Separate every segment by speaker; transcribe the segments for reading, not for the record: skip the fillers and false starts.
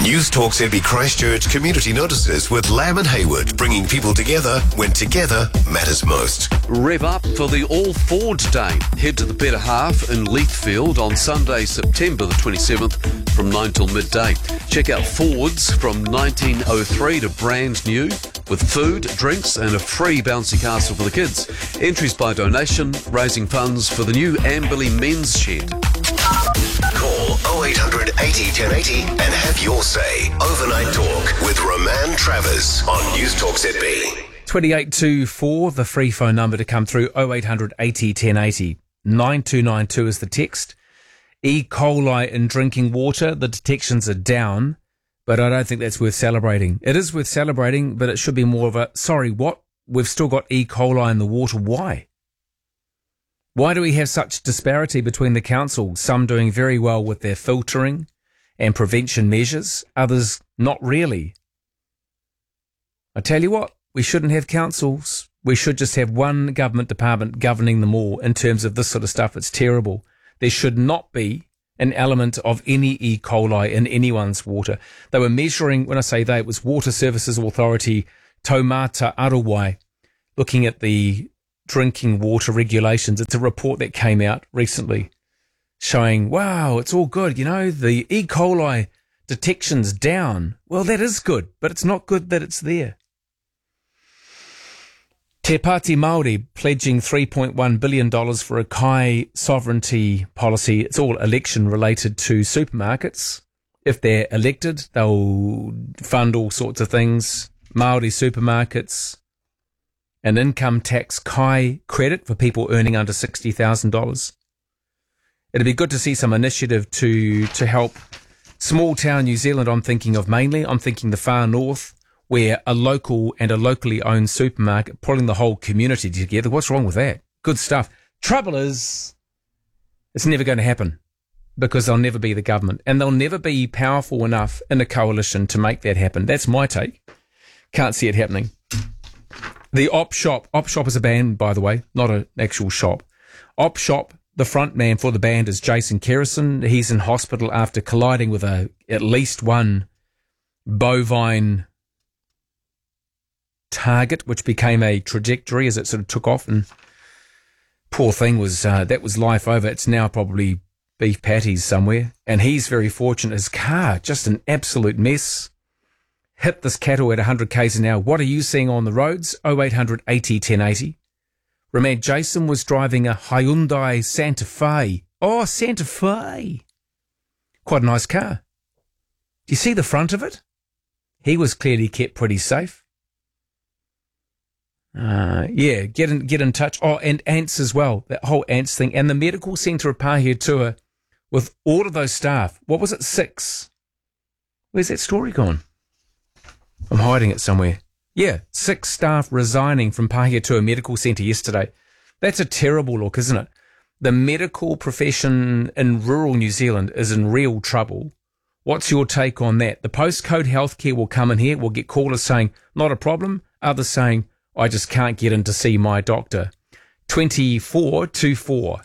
Speaker 1: News Talk ZB Christchurch community notices with Lamb and Hayward, bringing people together when together matters most.
Speaker 2: Rev up for the All Ford Day. Head to the Better Half in Leithfield on Sunday, September the 27th from 9 till midday. Check out Fords from 1903 to brand new with food, drinks and a free bouncy castle for the kids. Entries by donation, raising funds for the new Amberley Men's Shed.
Speaker 1: Call 0800 80 1080 and have your say. Overnight Talk with Roman Travers on News Talk ZB.
Speaker 3: 2824, the free phone number to come through, 0800 80 1080. 9292 is the text. E. coli in drinking water, the detections are down, but I don't think that's worth celebrating. It is worth celebrating, but it should be more of a, sorry, what? We've still got E. coli in the water. Why? Why do we have such disparity between the councils, some doing very well with their filtering and prevention measures, others not really? I tell you what, we shouldn't have councils. We should just have one government department governing them all in terms of this sort of stuff. It's terrible. There should not be an element of any E. coli in anyone's water. They were measuring, when I say they, it was Water Services Authority, Taumata Arowai, looking at the drinking water regulations. It's a report that came out recently showing, wow, it's all good. You know, the E. coli detection's down. Well, that is good, but it's not good that it's there. Te Pāti Māori pledging $3.1 billion for a Kai sovereignty policy. It's all election related to supermarkets. If they're elected, they'll fund all sorts of things. Māori supermarkets, an income tax Kai credit for people earning under $60,000. It'd be good to see some initiative to help small town New Zealand. I'm thinking of mainly. I'm thinking the far north, where a local and a locally owned supermarket pulling the whole community together. What's wrong with that? Good stuff. Trouble is, it's never going to happen because they'll never be the government and they'll never be powerful enough in a coalition to make that happen. That's my take. Can't see it happening. The Op Shop is a band, by the way, not an actual shop. Op Shop, the front man for the band is Jason Kerrison. He's in hospital after colliding with at least one bovine target, which became a trajectory as it sort of took off. And poor thing that was life over. It's now probably beef patties somewhere. And he's very fortunate. His car, just an absolute mess. Hit this cattle at 100 k's an hour. What are you seeing on the roads? 0800 80 1080. Remember, Jason was driving a Hyundai Santa Fe. Oh, Santa Fe. Quite a nice car. Do you see the front of it? He was clearly kept pretty safe. Yeah, get in touch. Oh, and ants as well. That whole ants thing. And the medical centre of Pahiatua with all of those staff. What was it? 6. Where's that story gone? I'm hiding it somewhere. Yeah, 6 staff resigning from Pahiatua Medical Centre yesterday. That's a terrible look, isn't it? The medical profession in rural New Zealand is in real trouble. What's your take on that? The postcode healthcare will come in here. We'll get callers saying, not a problem. Others saying, I just can't get in to see my doctor. 2424.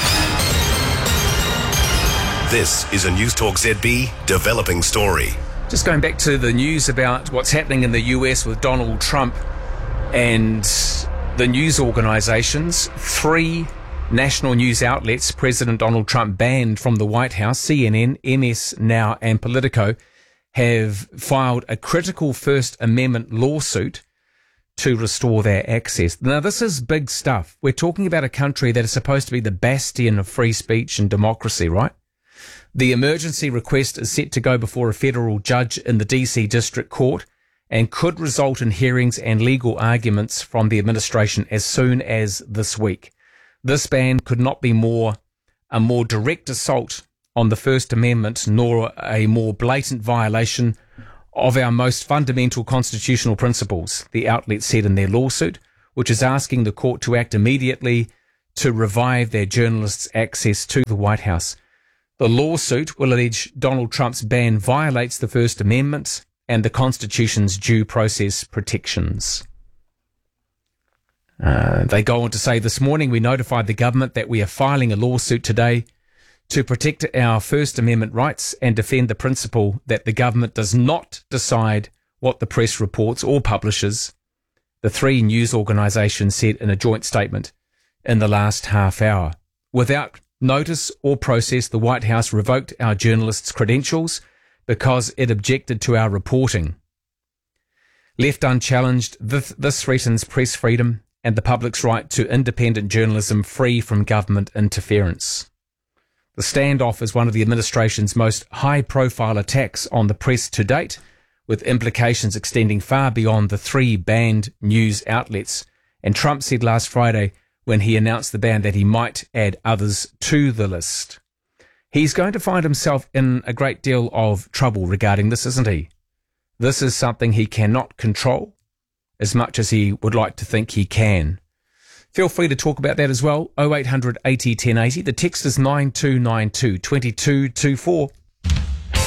Speaker 1: This is a News Talk ZB developing story.
Speaker 3: Just going back to the news about what's happening in the US with Donald Trump and the news organisations. 3 national news outlets President Donald Trump banned from the White House, CNN, MS Now and Politico, have filed a critical First Amendment lawsuit to restore their access. Now, this is big stuff. We're talking about a country that is supposed to be the bastion of free speech and democracy, right? The emergency request is set to go before a federal judge in the DC District Court and could result in hearings and legal arguments from the administration as soon as this week. This ban could not be a more direct assault on the First Amendment, nor a more blatant violation of our most fundamental constitutional principles, the outlet said in their lawsuit, which is asking the court to act immediately to revive their journalists' access to the White House. The lawsuit will allege Donald Trump's ban violates the First Amendment and the Constitution's due process protections. They go on to say, this morning we notified the government that we are filing a lawsuit today to protect our First Amendment rights and defend the principle that the government does not decide what the press reports or publishes, the three news organisations said in a joint statement in the last half hour. Without notice or process, the White House revoked our journalists' credentials because it objected to our reporting. Left unchallenged, this threatens press freedom and the public's right to independent journalism free from government interference. The standoff is one of the administration's most high-profile attacks on the press to date, with implications extending far beyond the three banned news outlets. And Trump said last Friday, when he announced the ban, that he might add others to the list. He's going to find himself in a great deal of trouble regarding this, isn't he? This is something he cannot control as much as he would like to think he can. Feel free to talk about that as well. 0800 80 1080. The text is 9292 2224.